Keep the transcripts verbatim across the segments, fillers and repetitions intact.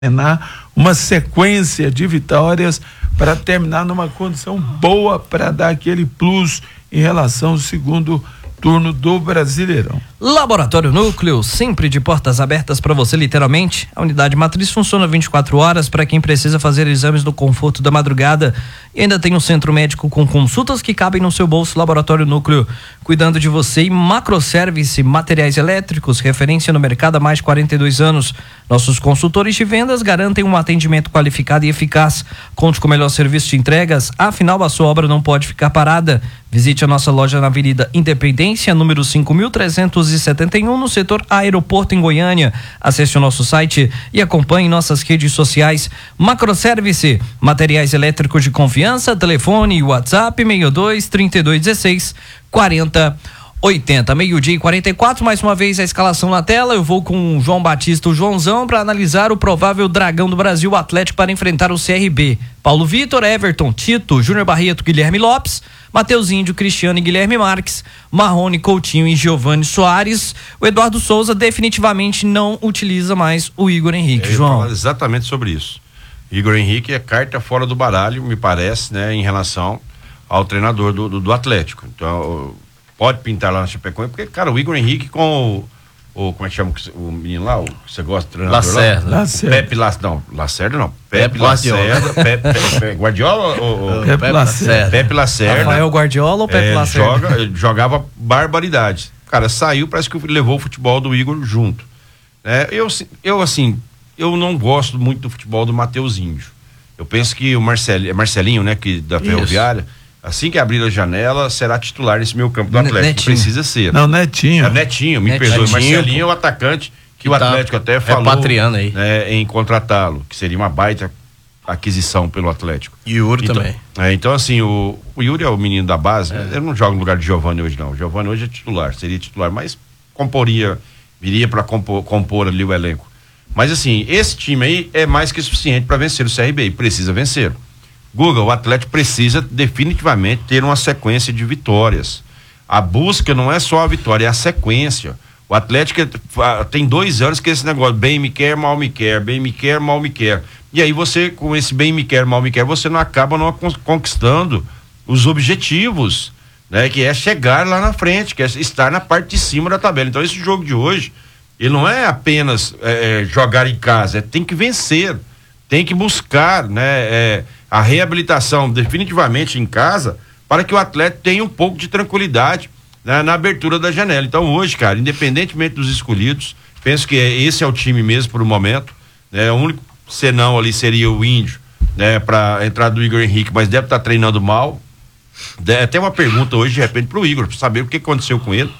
uma sequência de vitórias para terminar numa condição boa para dar aquele plus em relação ao segundo turno do Brasileirão. Laboratório Núcleo, sempre de portas abertas para você, literalmente. A unidade matriz funciona vinte e quatro horas para quem precisa fazer exames no conforto da madrugada. E ainda tem um centro médico com consultas que cabem no seu bolso. Laboratório Núcleo, cuidando de você. E Macroservice, materiais elétricos, referência no mercado há mais de quarenta e dois anos. Nossos consultores de vendas garantem um atendimento qualificado e eficaz. Conte com o melhor serviço de entregas, afinal a sua obra não pode ficar parada. Visite a nossa loja na Avenida Independência, número cinco mil trezentos e setenta e um, no setor Aeroporto, em Goiânia. Acesse o nosso site e acompanhe nossas redes sociais. Macroservice, materiais elétricos de confiança, telefone e WhatsApp seis dois, trinta e dois, dezesseis, quarenta, oitenta. Meio-dia e quarenta e quatro, mais uma vez a escalação na tela. Eu vou com o João Batista, o Joãozão, para analisar o provável dragão do Brasil, o Atlético, para enfrentar o C R B. Paulo Vitor, Everton, Tito, Júnior Barreto, Guilherme Lopes, Matheus Índio, Cristiano e Guilherme Marques, Marrone, Coutinho e Giovani Soares. O Eduardo Souza definitivamente não utiliza mais o Igor Henrique. Eu João. ia falar exatamente sobre isso. Igor Henrique é carta fora do baralho, me parece, né, em relação ao treinador do, do, do Atlético. Então, pode pintar lá na Chapecoense, porque, cara, o Igor Henrique com o, o como é que chama o menino lá, o que você gosta do treinador Lacerda. lá? Lacerda. Pepe Lacerda, não, Lacerda não. Pepe Pepe Lacerda, Pepe, Pepe Guardiola ou, ou Pepe Lacerda. Pepe Lacerda. Rafael Guardiola ou Pepe é, Lacerda? Joga, jogava barbaridades. Cara, saiu, parece que levou o futebol do Igor junto. É, eu, eu, assim, eu não gosto muito do futebol do Matheus Índio. Eu penso que o Marcelinho, Marcelinho, né, que da Ferroviária, assim que abrir a janela, será titular nesse meio campo do Atlético. Netinho. Precisa ser. Não, Netinho. É Netinho, me Netinho. perdoe. Netinho, Marcelinho é o atacante que, que o Atlético tá até falou, repatriando aí. né, em contratá-lo, que seria uma baita aquisição pelo Atlético. E o Yuri então, também. É, então, assim, o, o Yuri é o menino da base, é. Ele não joga no lugar de Giovani hoje, não. O Giovani hoje é titular, seria titular, mas comporia, viria para compor, compor ali o elenco. Mas, assim, esse time aí é mais que suficiente para vencer o C R B, e precisa vencer. Guga, o Atlético precisa definitivamente ter uma sequência de vitórias. A busca não é só a vitória, é a sequência. O Atlético tem dois anos que esse negócio, bem me quer, mal me quer, bem me quer, mal me quer. E aí você, com esse bem me quer, mal me quer, você não acaba não conquistando os objetivos, né? Que é chegar lá na frente, que é estar na parte de cima da tabela. Então esse jogo de hoje, ele não é apenas é, jogar em casa, é, tem que vencer, tem que buscar, né? É, a reabilitação definitivamente em casa, para que o Atlético tenha um pouco de tranquilidade, né, na abertura da janela. Então hoje, cara, independentemente dos escolhidos, penso que esse é o time mesmo por um momento, né? O único senão ali seria o Índio, né, para entrar do Igor Henrique, mas deve estar tá treinando mal. De, até uma pergunta hoje de repente pro Igor, para saber o que aconteceu com ele,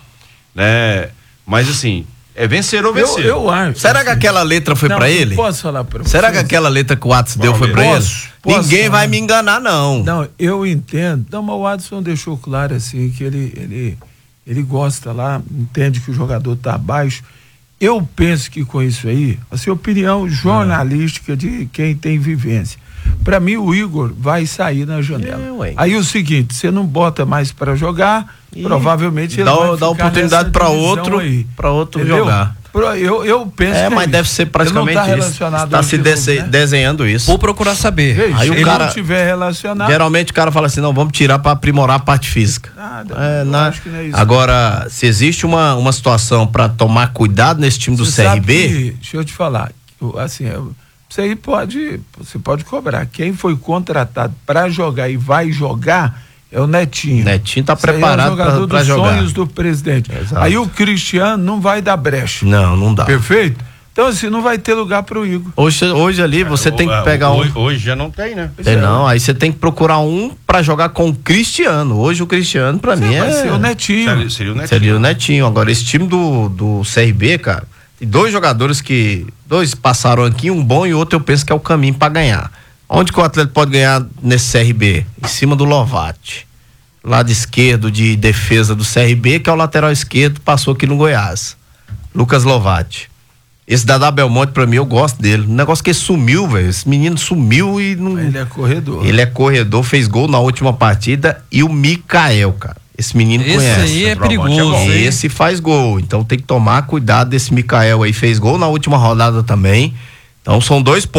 né? Mas assim, é vencer ou vencer. Eu, eu acho. Será que aquela letra foi não, pra ele? Posso falar pra você? Será que aquela letra que o Watson deu foi pra posso, ele? posso Ninguém falar. vai me enganar, não. Não, eu entendo. Não, mas o Watson deixou claro assim que ele, ele, ele gosta lá, entende que o jogador tá abaixo. Eu penso que com isso aí, assim, opinião jornalística de quem tem vivência. Para mim, o Igor vai sair na janela. É, aí o seguinte, você não bota mais para jogar, e provavelmente ele dá, vai dá ficar oportunidade para outro, para outro entendeu? jogar. Eu, eu penso é, que mas é deve isso. ser praticamente ele não tá isso. relacionado Está ao se jogo, dese- né? desenhando isso. Vou procurar saber. Veja, Aí se o ele cara não tiver relacionado. Geralmente o cara fala assim, não, vamos tirar para aprimorar a parte física. Nada, é, eu na... acho que não é isso. Agora, se existe uma, uma situação para tomar cuidado nesse time do Você C R sabe B, que, deixa eu te falar, assim, você aí pode, você pode cobrar. Quem foi contratado para jogar e vai jogar é o Netinho. Netinho tá Esse aí preparado é o jogador para dos jogar. sonhos do presidente. Exato. Aí o Cristiano não vai dar brecha. Não, não dá. Perfeito? Então assim, não vai ter lugar pro Igor. Hoje, hoje ali você É, tem que o- pegar hoje, um. Hoje já não tem, né? Tem não, aí você tem que procurar um para jogar com o Cristiano. Hoje o Cristiano para mim Vai é ser o Netinho. Seria, seria o Netinho. seria o Netinho. Agora esse time do, do C R B, cara, tem dois jogadores que dois passaram aqui, um bom e outro eu penso que é o caminho para ganhar. Onde que o Atlético pode ganhar nesse C R B? Em cima do Lovati. Lado esquerdo de defesa do C R B, que é o lateral esquerdo, passou aqui no Goiás. Lucas Lovati. Esse Dadá Belmonte, pra mim, eu gosto dele. Um negócio que ele sumiu, velho. Esse menino sumiu e não. Ele é corredor. Ele é corredor, fez gol na última partida. E o Mikael, cara. Esse menino Esse conhece. aí é Centroavante perigoso, é bom. hein? Esse faz gol. Então tem que tomar cuidado desse Mikael aí. Fez gol na última rodada também. Então são dois pontos.